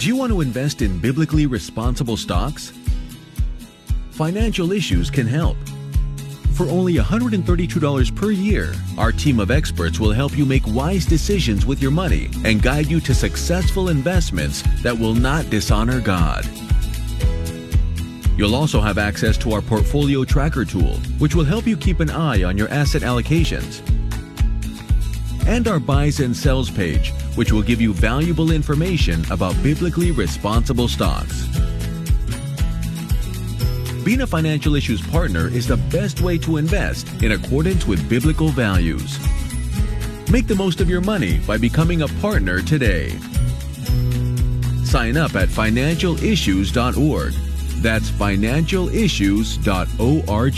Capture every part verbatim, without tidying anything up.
Do you want to invest in biblically responsible stocks? Financial Issues can help. For only one hundred thirty-two dollars per year, our team of experts will help you make wise decisions with your money and guide you to successful investments that will not dishonor God. You'll also have access to our Portfolio Tracker tool, which will help you keep an eye on your asset allocations. And our Buys and Sells page, which will give you valuable information about biblically responsible stocks. Being a Financial Issues partner is the best way to invest in accordance with biblical values. Make the most of your money by becoming a partner today. Sign up at financial issues dot org. That's financial issues dot org.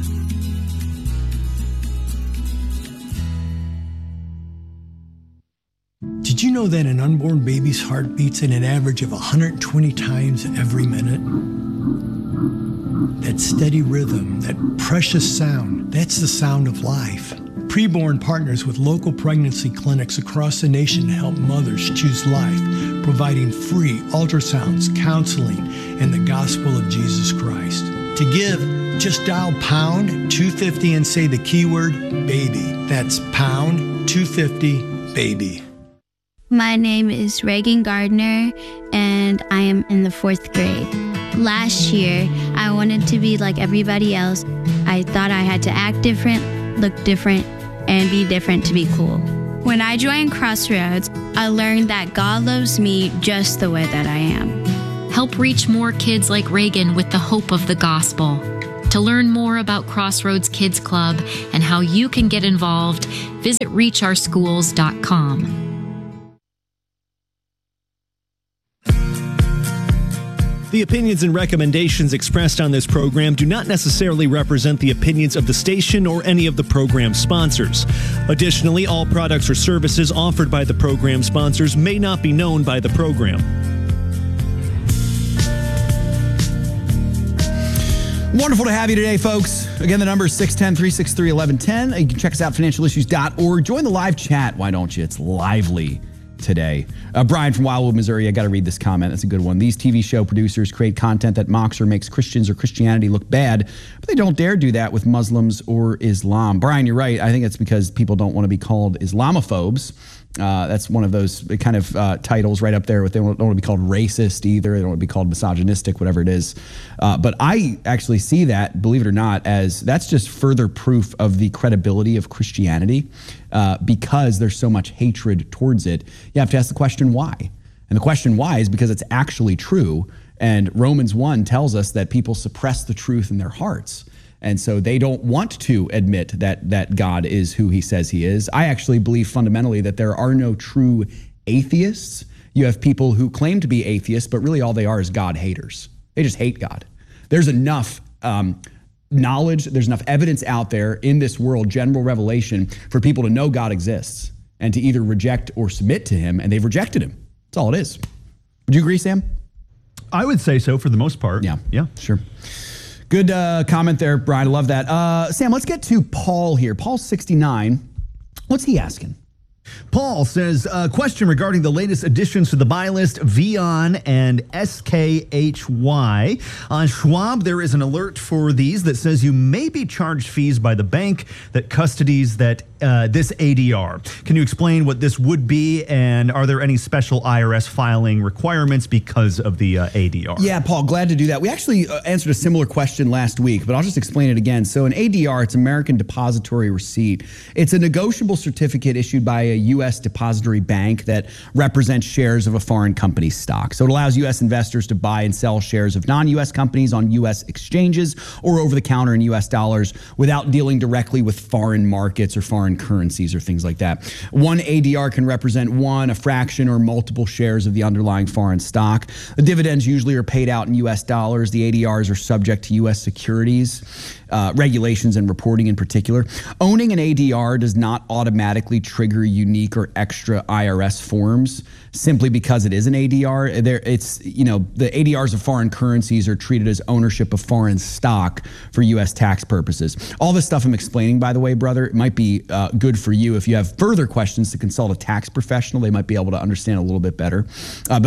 Did you know that an unborn baby's heart beats at an average of one hundred twenty times every minute? That steady rhythm, that precious sound, that's the sound of life. Preborn partners with local pregnancy clinics across the nation to help mothers choose life, providing free ultrasounds, counseling, and the gospel of Jesus Christ. To give, just dial pound two fifty and say the keyword baby. That's pound two fifty baby. My name is Reagan Gardner, and I am in the fourth grade. Last year, I wanted to be like everybody else. I thought I had to act different, look different, and be different to be cool. When I joined Crossroads, I learned that God loves me just the way that I am. Help reach more kids like Reagan with the hope of the gospel. To learn more about Crossroads Kids Club and how you can get involved, visit reach our schools dot com. The opinions and recommendations expressed on this program do not necessarily represent the opinions of the station or any of the program sponsors. Additionally, all products or services offered by the program sponsors may not be known by the program. Wonderful to have you today, folks. Again, the number is six one zero, three six three, one one one zero. You can check us out at financial issues dot org. Join the live chat. Why don't you? It's lively today. Uh, Brian from Wildwood, Missouri. I got to read this comment. That's a good one. These T V show producers create content that mocks or makes Christians or Christianity look bad, but they don't dare do that with Muslims or Islam. Brian, you're right. I think it's because people don't want to be called Islamophobes. Uh, that's one of those kind of uh, titles right up there. With they don't, don't want to be called racist either. They don't want to be called misogynistic, whatever it is. Uh, but I actually see that, believe it or not, as that's just further proof of the credibility of Christianity uh, because there's so much hatred towards it. You have to ask the question why. And the question why is because it's actually true. And Romans one tells us that people suppress the truth in their hearts. And so they don't want to admit that that God is who he says he is. I actually believe fundamentally that there are no true atheists. You have people who claim to be atheists, but really all they are is God haters. They just hate God. There's enough um, knowledge, there's enough evidence out there in this world, general revelation, for people to know God exists and to either reject or submit to him, and they've rejected him. That's all it is. Would you agree, Sam? I would say so for the most part. Yeah. Yeah. Sure. Good uh, comment there, Brian. I love that. Uh, Sam, let's get to Paul here. Paul sixty-nine. What's he asking? Paul says, uh, question regarding the latest additions to the buy list, Vion and S K H Y. On Schwab, there is an alert for these that says you may be charged fees by the bank that custodies that uh, this A D R. Can you explain what this would be, and are there any special I R S filing requirements because of the uh, A D R? Yeah, Paul, glad to do that. We actually uh, answered a similar question last week, but I'll just explain it again. So an A D R, it's American Depository Receipt. It's a negotiable certificate issued by a U S depository bank that represents shares of a foreign company's stock. So it allows U S investors to buy and sell shares of non-U S companies on U S exchanges or over the counter in U S dollars without dealing directly with foreign markets or foreign currencies or things like that. One A D R can represent one, a fraction, or multiple shares of the underlying foreign stock. The dividends usually are paid out in U S dollars. The A D Rs are subject to U S securities uh, regulations and reporting in particular. Owning an A D R does not automatically trigger unique or extra I R S forms simply because it is an A D R. There, it's, you know, the A D Rs of foreign currencies are treated as ownership of foreign stock for U S tax purposes. All this stuff I'm explaining, by the way, brother, it might be uh, good for you. If you have further questions, to consult a tax professional. They might be able to understand a little bit better. Uh, but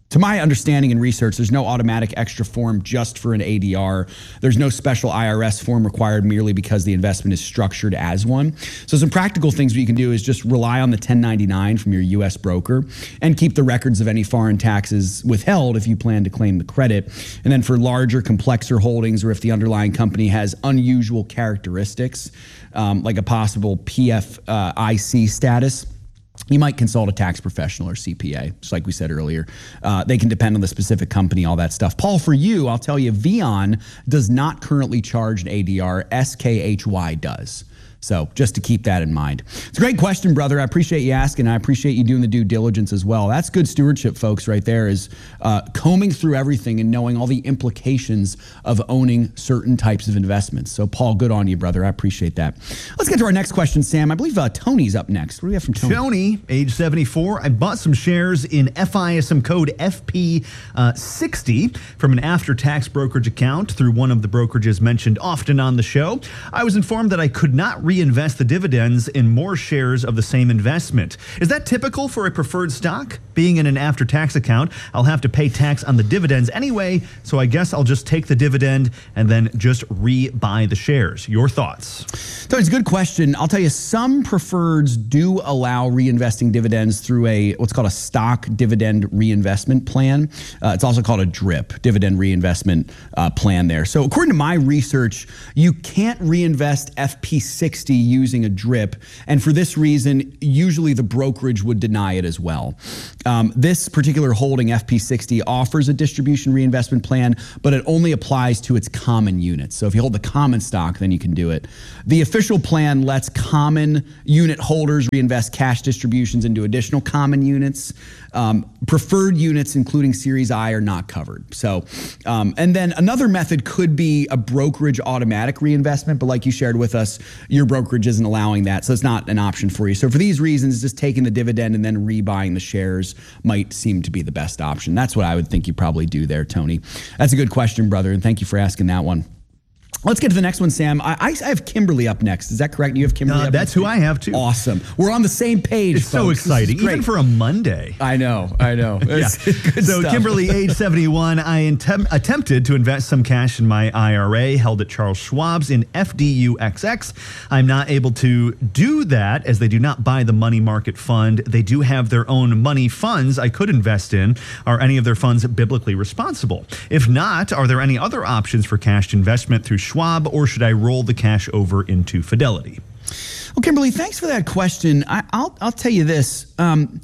To my understanding and research, there's no automatic extra form just for an A D R. There's no special I R S form required merely because the investment is structured as one. So some practical things what you can do is just rely on the ten ninety-nine from your U S broker and keep the records of any foreign taxes withheld if you plan to claim the credit. And then for larger, complexer holdings, or if the underlying company has unusual characteristics, um, like a possible P F I C status, you might consult a tax professional or C P A, just like we said earlier. Uh, they can depend on the specific company, all that stuff. Paul, for you, I'll tell you, Vion does not currently charge an A D R. S K H Y does. So just to keep that in mind. It's a great question, brother. I appreciate you asking. I appreciate you doing the due diligence as well. That's good stewardship, folks, right there, is uh, combing through everything and knowing all the implications of owning certain types of investments. So, Paul, good on you, brother. I appreciate that. Let's get to our next question, Sam. I believe uh, Tony's up next. What do we have from Tony? Tony, age seventy-four. I bought some shares in F I S M code F P sixty from an after-tax brokerage account through one of the brokerages mentioned often on the show. I was informed that I could not reinvest the dividends in more shares of the same investment. Is that typical for a preferred stock? Being in an after-tax account, I'll have to pay tax on the dividends anyway, so I guess I'll just take the dividend and then just re-buy the shares. Your thoughts? So it's a good question. I'll tell you, some preferreds do allow reinvesting dividends through a what's called a stock dividend reinvestment plan. Uh, it's also called a DRIP, dividend reinvestment uh, plan there. So according to my research, you can't reinvest F P sixty using a DRIP, and for this reason, usually the brokerage would deny it as well. Um, this particular holding, F P sixty, offers a distribution reinvestment plan, but it only applies to its common units. So if you hold the common stock, then you can do it. The official plan lets common unit holders reinvest cash distributions into additional common units. Um, preferred units, including Series I, are not covered. So, um, and then another method could be a brokerage automatic reinvestment, but like you shared with us, your brokerage isn't allowing that, so it's not an option for you. So for these reasons, just taking the dividend and then rebuying the shares might seem to be the best option. That's what I would think you probably do there, Tony. That's a good question, brother, and thank you for asking that one. Let's get to the next one, Sam. I, I have Kimberly up next. Is that correct? You have Kimberly uh, up that's next? That's who I have, too. Awesome. We're on the same page, It's folks. so exciting, even for a Monday. I know, I know. Yeah. Good so stuff. Kimberly, age seventy-one, I intem- attempted to invest some cash in my I R A held at Charles Schwab's in F D U X X. I'm not able to do that as they do not buy the money market fund. They do have their own money funds I could invest in. Are any of their funds biblically responsible? If not, are there any other options for cash investment through Schwab, or should I roll the cash over into Fidelity? Well, Kimberly, thanks for that question. I, I'll I'll tell you this. Um,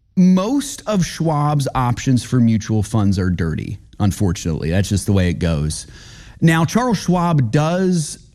most of Schwab's options for mutual funds are dirty, unfortunately. That's just the way it goes. Now, Charles Schwab does,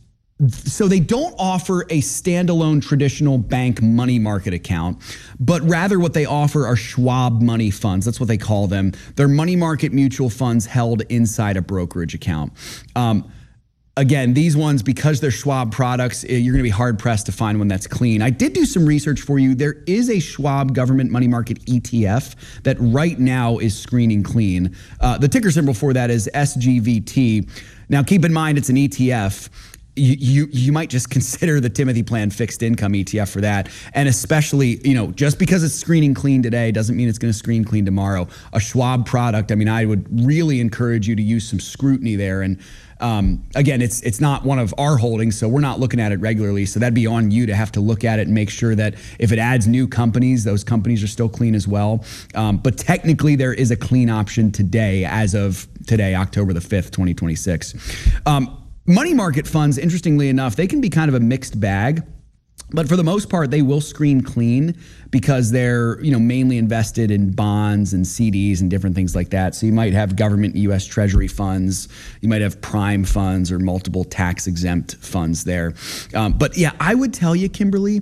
so they don't offer a standalone traditional bank money market account, but rather what they offer are Schwab money funds. That's what they call them. They're money market mutual funds held inside a brokerage account. Um, Again, these ones, because they're Schwab products, you're going to be hard-pressed to find one that's clean. I did do some research for you. There is a Schwab government money market E T F that right now is screening clean. Uh, the ticker symbol for that is S G V T. Now, keep in mind, it's an E T F. You, you you might just consider the Timothy Plan fixed income E T F for that. And especially, you know, just because it's screening clean today doesn't mean it's going to screen clean tomorrow. A Schwab product, I mean, I would really encourage you to use some scrutiny there. And um, again, it's it's not one of our holdings, so we're not looking at it regularly. So that'd be on you to have to look at it and make sure that if it adds new companies, those companies are still clean as well. Um, but technically, there is a clean option today, as of today, October the fifth, twenty twenty-six. Um, Money market funds, interestingly enough, they can be kind of a mixed bag, but for the most part, they will screen clean because they're, you know, mainly invested in bonds and C Ds and different things like that. So you might have government U S Treasury funds, you might have prime funds or multiple tax exempt funds there. Um, but yeah, I would tell you, Kimberly,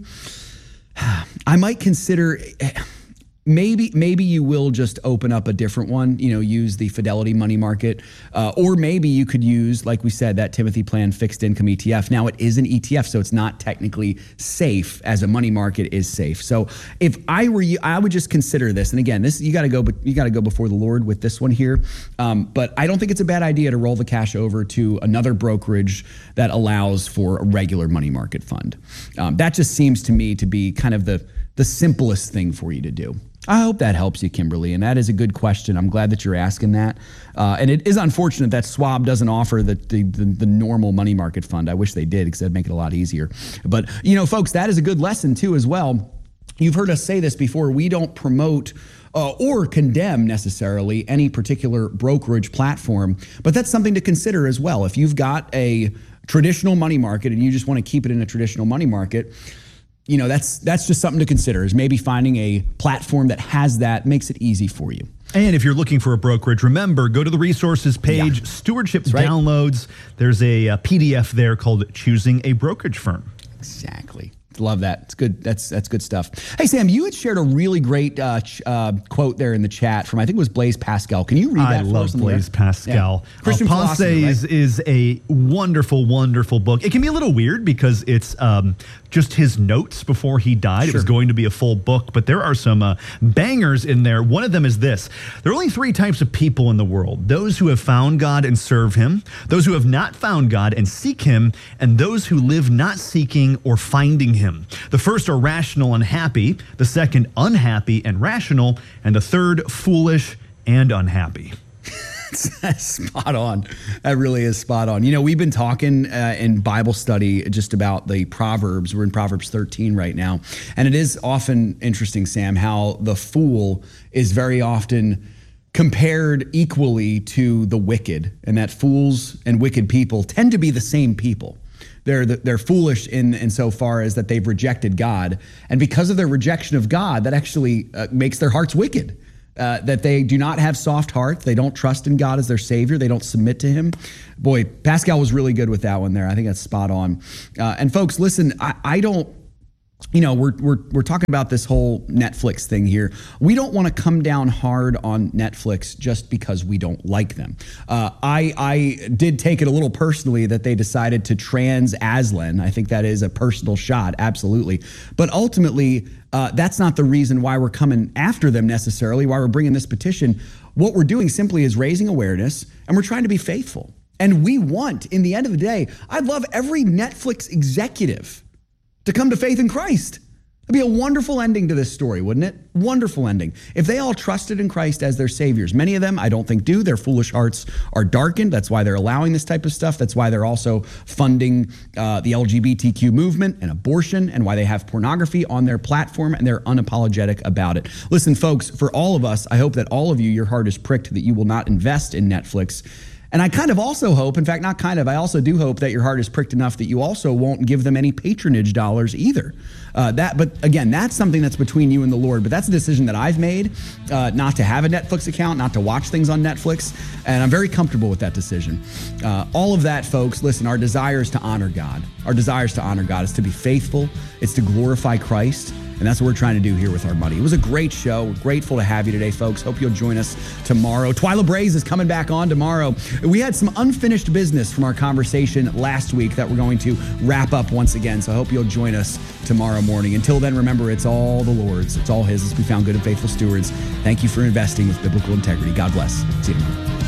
I might consider. Maybe maybe you will just open up a different one, you know, use the Fidelity money market, uh, or maybe you could use, like we said, that Timothy Plan fixed income E T F. Now, it is an E T F, so it's not technically safe as a money market is safe. So if I were you, I would just consider this. And again, this you got to go, but you got to go before the Lord with this one here. Um, but I don't think it's a bad idea to roll the cash over to another brokerage that allows for a regular money market fund. Um, that just seems to me to be kind of the the simplest thing for you to do. I hope that helps you, Kimberly. And that is a good question. I'm glad that you're asking that. Uh, and it is unfortunate that Schwab doesn't offer the, the, the, the normal money market fund. I wish they did, because that'd make it a lot easier. But, you know, folks, that is a good lesson too as well. You've heard us say this before. We don't promote uh, or condemn necessarily any particular brokerage platform, but that's something to consider as well. If you've got a traditional money market and you just want to keep it in a traditional money market, you know, that's that's just something to consider, is maybe finding a platform that has that, makes it easy for you. And if you're looking for a brokerage, remember, go to the resources page, Yeah. Stewardship right. Downloads. There's a, a P D F there called Choosing a Brokerage Firm. Exactly. Love that. It's good. That's that's good stuff. Hey, Sam, you had shared a really great uh, ch- uh, quote there in the chat from, I think it was Blaise Pascal. Can you read that I for love us in the Blaise air? Pascal. Yeah. Christian uh, Ponce philosopher, right? is, is a wonderful, wonderful book. It can be a little weird because it's um, just his notes before he died. Sure. It was going to be a full book, but there are some uh, bangers in there. One of them is this. There are only three types of people in the world: those who have found God and serve him, those who have not found God and seek him, and those who live not seeking or finding him. The first are rational and happy, the second unhappy and rational, and the third foolish and unhappy. Spot on. That really is spot on. You know, we've been talking uh, in Bible study just about the Proverbs. We're in Proverbs thirteen right now. And it is often interesting, Sam, how the fool is very often compared equally to the wicked, and that fools and wicked people tend to be the same people. They're they're foolish in insofar as that they've rejected God, and because of their rejection of God, that actually uh, makes their hearts wicked. Uh, that they do not have soft hearts. They don't trust in God as their Savior. They don't submit to Him. Boy, Pascal was really good with that one there. I think that's spot on. Uh, and folks, listen, I, I don't. You know, we're we're we're talking about this whole Netflix thing here. We don't want to come down hard on Netflix just because we don't like them. Uh, I I did take it a little personally that they decided to trans Aslan. I think that is a personal shot, absolutely. But ultimately, uh, that's not the reason why we're coming after them necessarily. Why we're bringing this petition. What we're doing simply is raising awareness, and we're trying to be faithful. And we want, in the end of the day, I'd love every Netflix executive to come to faith in Christ. It'd be a wonderful ending to this story, wouldn't it? Wonderful ending. If they all trusted in Christ as their saviors. Many of them, I don't think, do. Their foolish hearts are darkened. That's why they're allowing this type of stuff. That's why they're also funding uh, the L G B T Q movement and abortion, and why they have pornography on their platform, and they're unapologetic about it. Listen, folks, for all of us, I hope that all of you, your heart is pricked that you will not invest in Netflix. And I kind of also hope, in fact, not kind of, I also do hope that your heart is pricked enough that you also won't give them any patronage dollars either. Uh, that, but again, that's something that's between you and the Lord. But that's a decision that I've made, uh, not to have a Netflix account, not to watch things on Netflix. And I'm very comfortable with that decision. Uh, all of that, folks, listen, our desire is to honor God. Our desire is to honor God. It's to be faithful. It's to glorify Christ. And that's what we're trying to do here with our money. It was a great show. We're grateful to have you today, folks. Hope you'll join us tomorrow. Twyla Braze is coming back on tomorrow. We had some unfinished business from our conversation last week that we're going to wrap up once again. So I hope you'll join us tomorrow morning. Until then, remember, it's all the Lord's. It's all His as we found good and faithful stewards. Thank you for investing with biblical integrity. God bless. See you tomorrow.